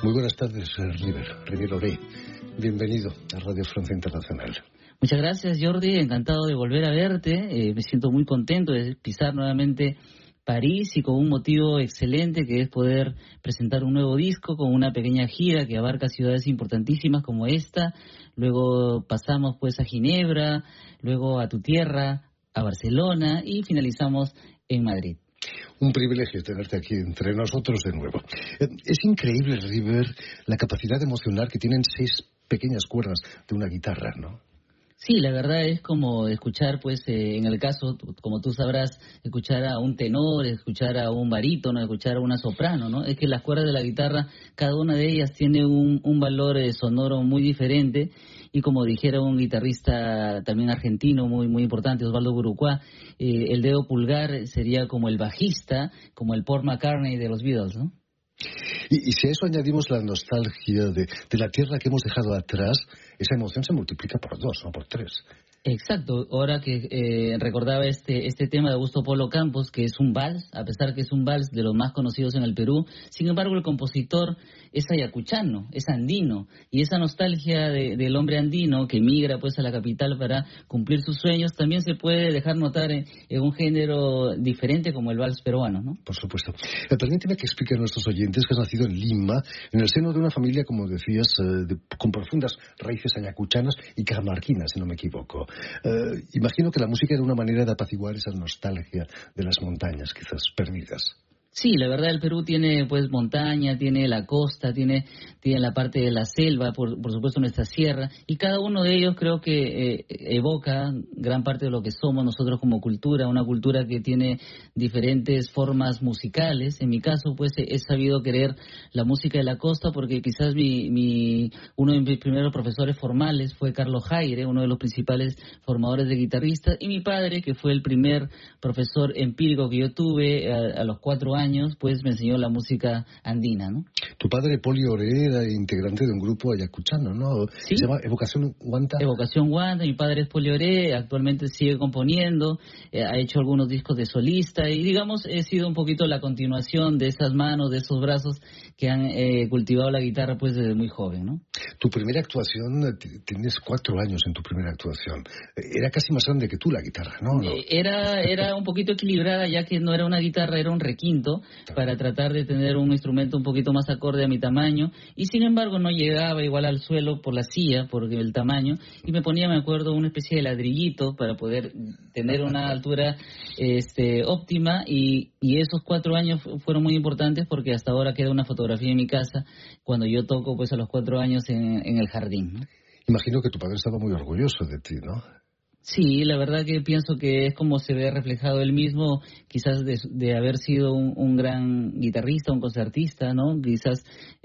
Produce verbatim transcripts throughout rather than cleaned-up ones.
Muy buenas tardes, River, River Oré. Bienvenido a Radio Francia Internacional. Muchas gracias, Jordi. Encantado de volver a verte. Eh, me siento muy contento de pisar nuevamente París y con un motivo excelente que es poder presentar un nuevo disco con una pequeña gira que abarca ciudades importantísimas como esta. Luego pasamos pues a Ginebra, luego a tu tierra, a Barcelona y finalizamos en Madrid. Un privilegio tenerte aquí entre nosotros de nuevo. Es increíble, River, la capacidad de emocionar que tienen seis pequeñas cuerdas de una guitarra, ¿no? Sí, la verdad es como escuchar, pues, eh, en el caso, como tú sabrás, escuchar a un tenor, escuchar a un barítono, escuchar a una soprano, ¿no? Es que las cuerdas de la guitarra, cada una de ellas tiene un, un valor eh, sonoro muy diferente. Y como dijera un guitarrista también argentino muy muy importante, Osvaldo Gurucá, eh, el dedo pulgar sería como el bajista, como el Paul McCartney de los Beatles, ¿no? Y, y si a eso añadimos la nostalgia de, de la tierra que hemos dejado atrás, esa emoción se multiplica por dos, no por tres. Exacto, ahora que eh, recordaba este este tema de Augusto Polo Campos, que es un vals, a pesar que es un vals de los más conocidos en el Perú, sin embargo el compositor es ayacuchano, es andino, y esa nostalgia de, del hombre andino que migra pues a la capital para cumplir sus sueños también se puede dejar notar en, en un género diferente como el vals peruano, ¿no? Por supuesto. Eh, permíteme que explique a nuestros oyentes que has nacido en Lima, en el seno de una familia, como decías, eh, de, con profundas raíces ayacuchanas y cajamarquinas, si no me equivoco. Eh, imagino que la música era una manera de apaciguar esa nostalgia de las montañas, quizás perdidas. Sí, la verdad el Perú tiene pues montaña, tiene la costa, tiene, tiene la parte de la selva, por, por supuesto nuestra sierra, y cada uno de ellos creo que eh, evoca gran parte de lo que somos nosotros como cultura, una cultura que tiene diferentes formas musicales. En mi caso pues he, he sabido querer la música de la costa porque quizás mi, mi uno de mis primeros profesores formales fue Carlos Jaire, uno de los principales formadores de guitarristas, y mi padre, que fue el primer profesor empírico que yo tuve a, a los cuatro años, pues me enseñó la música andina, ¿no? Tu padre, Poli Oré, era integrante de un grupo ayacuchano, ¿no? ¿Sí? Se llama Evocación Huanta. Evocación Huanta, mi padre es Poli Oré, actualmente sigue componiendo, eh, ha hecho algunos discos de solista y digamos he sido un poquito la continuación de esas manos, de esos brazos que han eh, cultivado la guitarra pues desde muy joven, ¿no? Tu primera actuación, tienes cuatro años en tu primera actuación, era casi más grande que tú la guitarra, ¿no? ¿no? Era, era un poquito equilibrada ya que no era una guitarra, era un requinto para tratar de tener un instrumento un poquito más acorde a mi tamaño y sin embargo no llegaba igual al suelo por la silla, por el tamaño, y me ponía, me acuerdo, una especie de ladrillito para poder tener una altura este, óptima y, y esos cuatro años fueron muy importantes porque hasta ahora queda una fotografía en mi casa cuando yo toco pues a los cuatro años en, en el jardín, ¿no? Imagino que tu padre estaba muy orgulloso de ti, ¿no? Sí, la verdad que pienso que es como se ve reflejado él mismo, quizás de, de haber sido un, un gran guitarrista, un concertista, ¿no? Quizás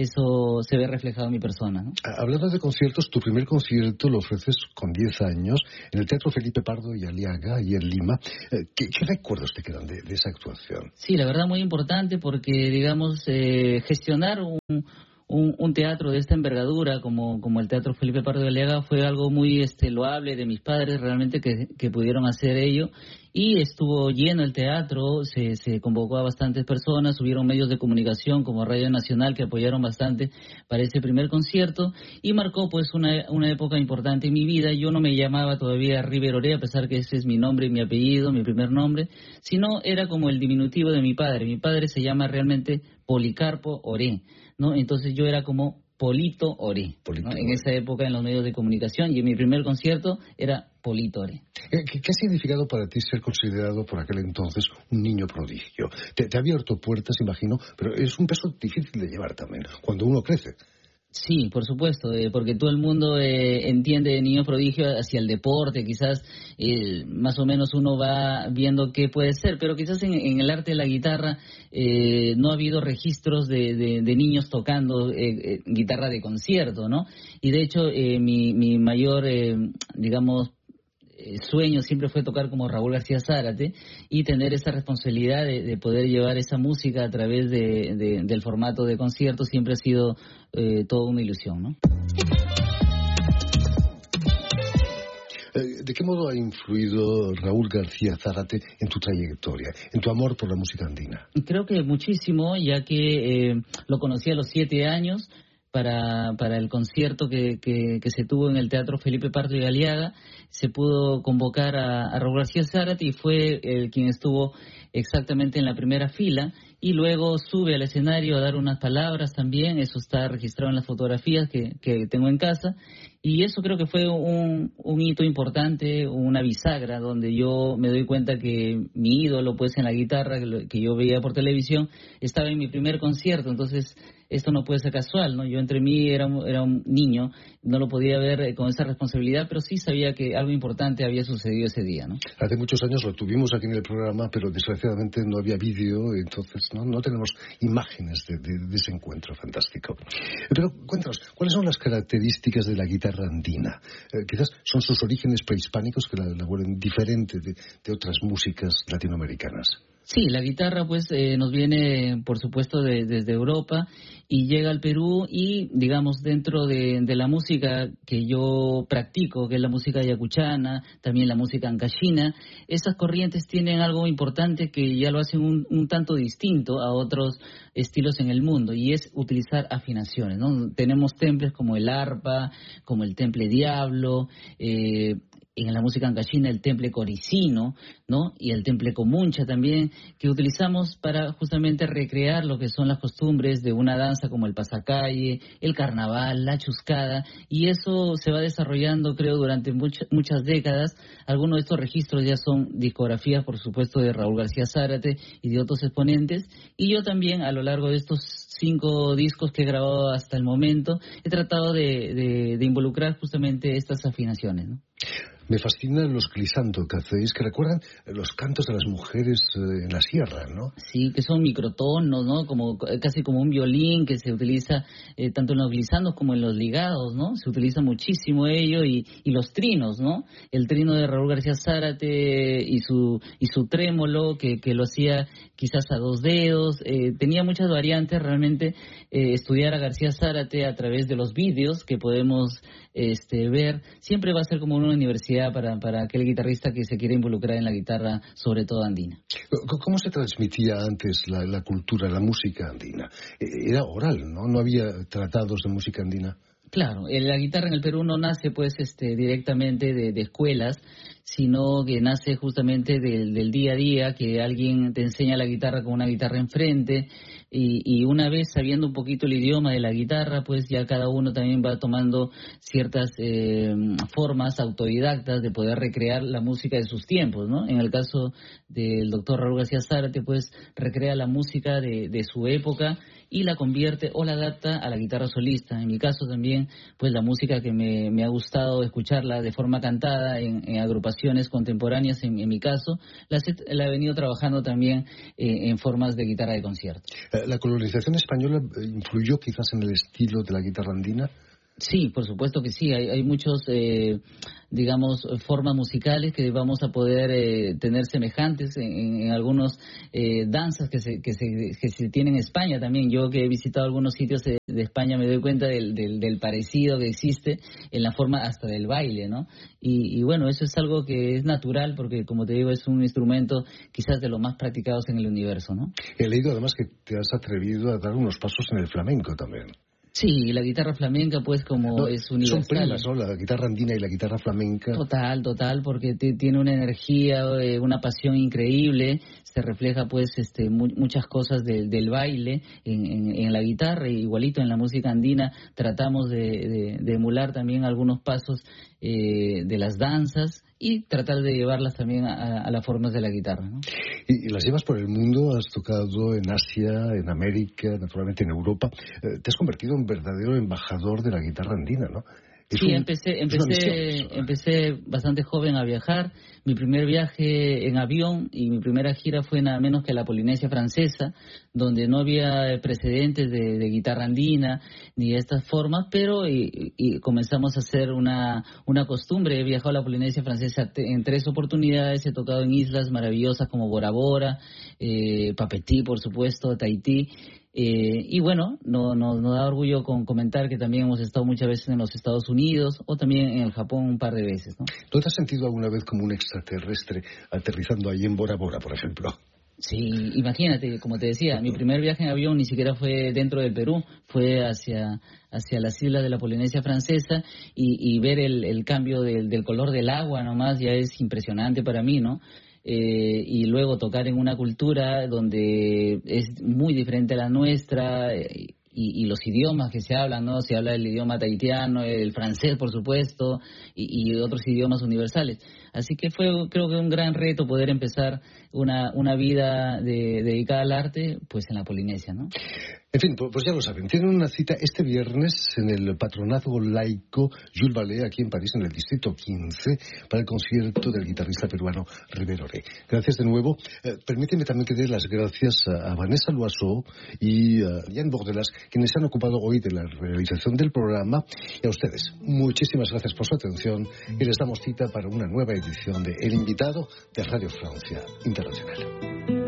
eso se ve reflejado en mi persona, ¿no? Hablando de conciertos, tu primer concierto lo ofreces con diez años en el Teatro Felipe Pardo y Aliaga, y en Lima. ¿Qué, qué recuerdos te quedan de, de esa actuación? Sí, la verdad muy importante porque, digamos, eh, gestionar un... Un, un teatro de esta envergadura como, como el Teatro Felipe Pardo de Aliaga fue algo muy este, loable de mis padres realmente que, que pudieron hacer ello y estuvo lleno el teatro, se, se convocó a bastantes personas, hubieron medios de comunicación como Radio Nacional que apoyaron bastante para ese primer concierto y marcó pues una, una época importante en mi vida. Yo no me llamaba todavía River Oré, a pesar que ese es mi nombre y mi apellido, mi primer nombre, sino era como el diminutivo de mi padre. Mi padre se llama realmente Policarpo Oré, ¿no? Entonces yo era como Polito Oré, Polito, ¿no? En esa época en los medios de comunicación, y en mi primer concierto era Polito Oré. ¿Qué, qué ha significado para ti ser considerado por aquel entonces un niño prodigio? Te, te ha abierto puertas, imagino, pero es un peso difícil de llevar también, cuando uno crece. Sí, por supuesto, eh, porque todo el mundo eh, entiende de niño prodigio hacia el deporte, quizás eh, más o menos uno va viendo qué puede ser, pero quizás en, en el arte de la guitarra eh, no ha habido registros de, de, de niños tocando eh, eh, guitarra de concierto, ¿no? Y de hecho eh, mi, mi mayor, eh, digamos, sueño siempre fue tocar como Raúl García Zárate y tener esa responsabilidad de, de poder llevar esa música a través de, de, del formato de concierto siempre ha sido eh, toda una ilusión, ¿no? ¿De qué modo ha influido Raúl García Zárate en tu trayectoria, en tu amor por la música andina? Creo que muchísimo, ya que eh, lo conocí a los siete años. para, para el concierto que, que, que se tuvo en el Teatro Felipe Pardo y Galeaga, se pudo convocar a, a Raúl García Zárate y fue el quien estuvo exactamente en la primera fila, y luego sube al escenario a dar unas palabras también. Eso está registrado en las fotografías que, que tengo en casa, y eso creo que fue un, un hito importante, una bisagra, donde yo me doy cuenta que mi ídolo, pues, en la guitarra, que yo veía por televisión, estaba en mi primer concierto. Entonces esto no puede ser casual, ¿no? Yo entre mí era, era un niño, no lo podía ver con esa responsabilidad, pero sí sabía que algo importante había sucedido ese día, ¿no? Hace muchos años lo tuvimos aquí en el programa, pero desgraciadamente no había vídeo, entonces no, no tenemos imágenes de, de, de ese encuentro fantástico. Pero cuéntanos, ¿cuáles son las características de la guitarra andina? Eh, quizás son sus orígenes prehispánicos que la, la vuelven diferente de, de otras músicas latinoamericanas. Sí, la guitarra pues eh, nos viene, por supuesto, de, desde Europa y llega al Perú, y digamos dentro de, de la música que yo practico, que es la música yacuchana, también la música ancashina, esas corrientes tienen algo importante que ya lo hacen un, un tanto distinto a otros estilos en el mundo, y es utilizar afinaciones, ¿no? Tenemos temples como el arpa, como el temple diablo, eh, en la música ancashina el temple coricino, ¿no? Y el temple comuncha también, que utilizamos para justamente recrear lo que son las costumbres de una danza como el pasacalle, el carnaval, la chuscada, y eso se va desarrollando, creo, durante much- muchas décadas. Algunos de estos registros ya son discografías, por supuesto, de Raúl García Zárate y de otros exponentes, y yo también, a lo largo de estos cinco discos que he grabado hasta el momento, he tratado de, de, de involucrar justamente estas afinaciones, ¿no? Me fascinan los glissando que hacéis, que recuerdan los cantos de las mujeres eh, en la sierra, ¿no? Sí, que son microtonos, ¿no? Como casi como un violín que se utiliza eh, tanto en los glissandos como en los ligados, ¿no? Se utiliza muchísimo ello, y, y los trinos, ¿no? El trino de Raúl García Zárate y su y su trémolo, que, que lo hacía quizás a dos dedos. Eh, tenía muchas variantes. Realmente eh, estudiar a García Zárate a través de los vídeos que podemos este, ver siempre va a ser como una universidad para, para aquel guitarrista que se quiere involucrar en la guitarra, sobre todo andina. ¿Cómo se transmitía antes la, la cultura, la música andina? Era oral, ¿no? No había tratados de música andina. Claro, la guitarra en el Perú no nace pues este directamente de, de escuelas, sino que nace justamente del, del día a día, que alguien te enseña la guitarra con una guitarra enfrente, y, y una vez sabiendo un poquito el idioma de la guitarra, pues ya cada uno también va tomando ciertas eh, formas autodidactas de poder recrear la música de sus tiempos, ¿no? En el caso del doctor Raúl García Zárate, pues recrea la música de, de su época y la convierte o la adapta a la guitarra solista. En mi caso también, pues la música que me, me ha gustado escucharla de forma cantada en, en agrupaciones contemporáneas, en, en mi caso, la, la he venido trabajando también eh, en formas de guitarra de concierto. ¿La colonización española influyó quizás en el estilo de la guitarra andina? Sí, por supuesto que sí. Hay, hay muchos, eh, digamos, formas musicales que vamos a poder eh, tener semejantes en, en algunos eh, danzas que se, que, se, que se tienen en España también. Yo que he visitado algunos sitios de, de España me doy cuenta del, del, del parecido que existe en la forma hasta del baile, ¿no? Y, y bueno, eso es algo que es natural porque, como te digo, es un instrumento quizás de los más practicados en el universo, ¿no? He leído además que te has atrevido a dar unos pasos en el flamenco también. Sí, la guitarra flamenca pues como no, es universal. Son primas, ¿no? La guitarra andina y la guitarra flamenca. Total, total, porque t- tiene una energía, eh, una pasión increíble. Se refleja pues este mu- muchas cosas de, del baile en, en, en la guitarra, y igualito en la música andina tratamos de, de, de emular también algunos pasos eh, de las danzas y tratar de llevarlas también a, a las formas de la guitarra, ¿no? Y, y las llevas por el mundo, has tocado en Asia, en América, naturalmente en Europa. Eh, te has convertido en verdadero embajador de la guitarra andina, ¿no? Es sí, un, empecé, empecé, misión, empecé bastante joven a viajar. Mi primer viaje en avión y mi primera gira fue nada menos que a la Polinesia Francesa, donde no había precedentes de, de guitarra andina ni de estas formas, pero y, y comenzamos a hacer una, una costumbre. He viajado a la Polinesia Francesa en tres oportunidades, he tocado en islas maravillosas como Bora Bora, eh, Papetí, por supuesto, Tahití. Eh, y bueno, no, no, nos da orgullo con comentar que también hemos estado muchas veces en los Estados Unidos o también en el Japón un par de veces, ¿no? ¿Tú te has sentido alguna vez como un extraterrestre aterrizando ahí en Bora Bora, por ejemplo? Sí, imagínate, como te decía, mi primer viaje en avión ni siquiera fue dentro del Perú, fue hacia, hacia las islas de la Polinesia Francesa y, y ver el, el cambio del, del color del agua nomás ya es impresionante para mí, ¿no? Eh, y luego tocar en una cultura donde es muy diferente a la nuestra, eh, y, y los idiomas que se hablan, ¿no? Se habla el idioma tahitiano, el francés, por supuesto, y, y otros idiomas universales. Así que fue, creo que un gran reto poder empezar una, una vida de, dedicada al arte, pues en la Polinesia, ¿no? En fin, pues ya lo saben, tienen una cita este viernes en el Patronazgo Laico Jules Vallée, aquí en París, en el Distrito quince, para el concierto del guitarrista peruano Rivero Rey. Gracias de nuevo. Eh, permíteme también que dé las gracias a, a Vanessa Loiseau y a Jan Bordelas, quienes se han ocupado hoy de la realización del programa, y a ustedes. Muchísimas gracias por su atención y les damos cita para una nueva edición de El Invitado de Radio Francia Internacional.